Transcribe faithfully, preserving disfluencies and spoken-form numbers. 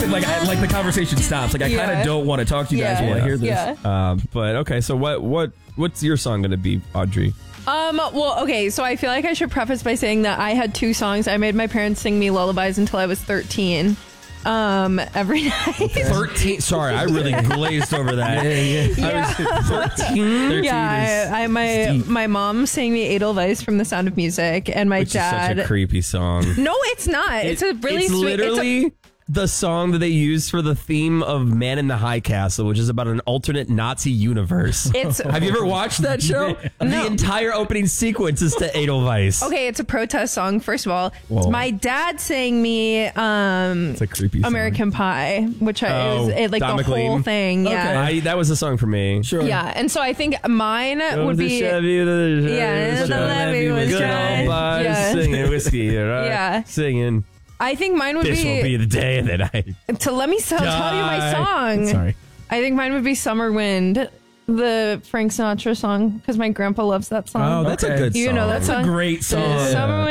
saying, like, I, like the conversation stops. Like, I kind of Yeah. don't want to talk to you guys Yeah. while I hear this. Yeah. Um, but okay, so what what what's your song going to be, Audrey? Um, well, okay, so I feel like I should preface by saying that I had two songs. I made my parents sing me lullabies until I was thirteen. Um, every night. thirteen. Sorry, I really glazed over that. Yeah. I was thirteen. Yeah, I, I my steep. my mom sang me Edelweiss from The Sound of Music, and my Which dad. is such a creepy song. No, it's not. It's a really it's sweet. literally It's the song that they used for the theme of Man in the High Castle, which is about an alternate Nazi universe. It's- Have you ever watched that show? The entire opening sequence is to Edelweiss. a, okay, it's a protest song. First of all, Whoa. my dad sang me um, It's a creepy song. American Pie, which I, it was Oh, it, like Don the McLean? whole thing. Yeah. I, that was a song for me. Sure. Yeah, and so I think mine Go would the be Chevy, the Chevy, Yeah, the the levee was Good dry. old boys Yeah. singing whiskey, right? Yeah. Singing. I think mine would This be, will be the day that I to let me tell, tell you my die. song. Sorry. I think mine would be Summer Wind, the Frank Sinatra song, because my grandpa loves that song. Oh, that's a Okay. good song. You know that That's song? a great song. Summer